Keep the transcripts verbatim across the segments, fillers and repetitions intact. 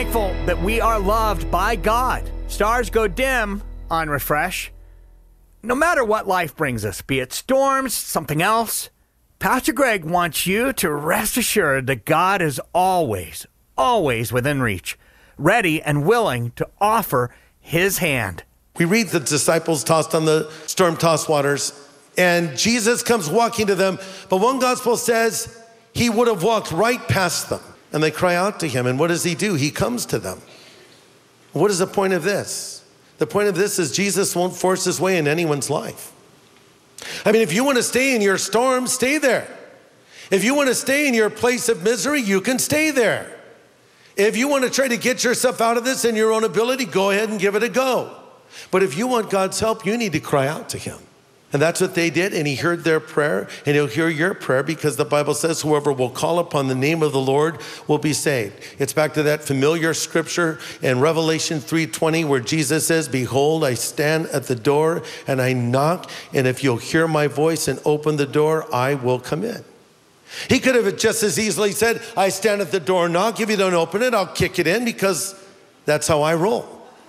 Thankful that we are loved by God. Stars go dim on Refresh. No matter what life brings us, be it storms, something else, Pastor Greg wants you to rest assured that God is always, always within reach, ready and willing to offer his hand. We read the disciples tossed on the storm-tossed waters, and Jesus comes walking to them. But one gospel says he would have walked right past them, and they cry out to him. And what does he do? He comes to them. What is the point of this? The point of this is Jesus won't force his way in anyone's life. I mean, if you want to stay in your storm, stay there. If you want to stay in your place of misery, you can stay there. If you want to try to get yourself out of this in your own ability, go ahead and give it a go. But if you want God's help, you need to cry out to him. And that's what they did, and he heard their prayer, and he'll hear your prayer, because the Bible says whoever will call upon the name of the Lord will be saved. It's back to that familiar scripture in Revelation three twenty where Jesus says, behold, I stand at the door and I knock, and if you'll hear my voice and open the door, I will come in. He could have just as easily said, I stand at the door and knock. If you don't open it, I'll kick it in, because that's how I roll.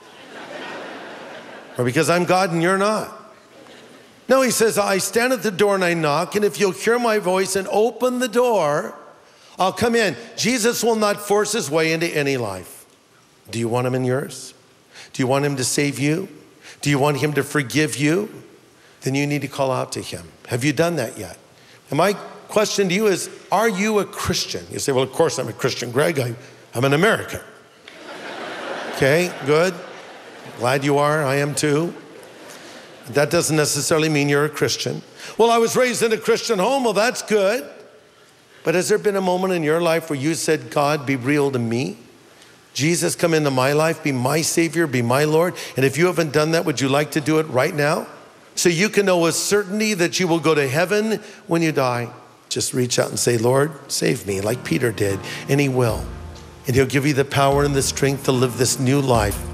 Or because I'm God and you're not. No, he says, I stand at the door and I knock, and if you'll hear my voice and open the door, I'll come in. Jesus will not force his way into any life. Do you want him in yours? Do you want him to save you? Do you want him to forgive you? Then you need to call out to him. Have you done that yet? And my question to you is, are you a Christian? You say, well, of course I'm a Christian, Greg. I, I'm an American. Okay, good. Glad you are. I am too. That doesn't necessarily mean you're a Christian. Well, I was raised in a Christian home. Well, that's good. But has there been a moment in your life where you said, God, be real to me? Jesus, come into my life, be my Savior, be my Lord. And if you haven't done that, would you like to do it right now? So you can know with certainty that you will go to heaven when you die. Just reach out and say, Lord, save me, like Peter did. And he will. And he'll give you the power and the strength to live this new life